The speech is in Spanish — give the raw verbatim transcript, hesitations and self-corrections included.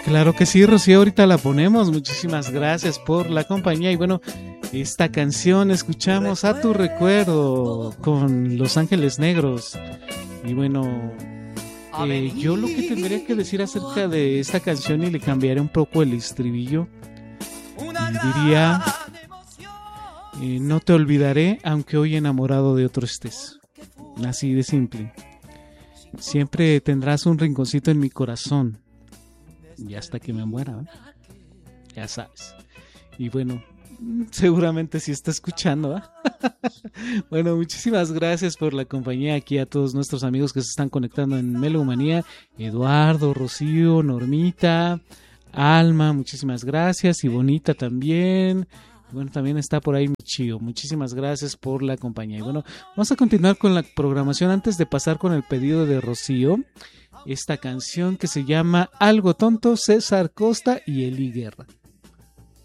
Claro que sí, Rocío, ahorita la ponemos. Muchísimas gracias por la compañía. Y bueno, esta canción escuchamos A Tu Recuerdo con Los Ángeles Negros. Y bueno, eh, yo lo que tendría que decir acerca de esta canción, y le cambiaré un poco el estribillo, y diría, eh, no te olvidaré aunque hoy enamorado de otro estés. Así de simple. Siempre tendrás un rinconcito en mi corazón. Y hasta que me muera, ¿eh? Ya sabes. Y bueno, seguramente sí está escuchando, ¿eh? Bueno, muchísimas gracias por la compañía aquí a todos nuestros amigos que se están conectando en Melomanía. Eduardo, Rocío, Normita, Alma, muchísimas gracias. Y Bonita también. Bueno, también está por ahí mi Chío. Muchísimas gracias por la compañía. Y bueno, vamos a continuar con la programación antes de pasar con el pedido de Rocío. Esta canción que se llama Algo Tonto, César Costa y Eli Guerra.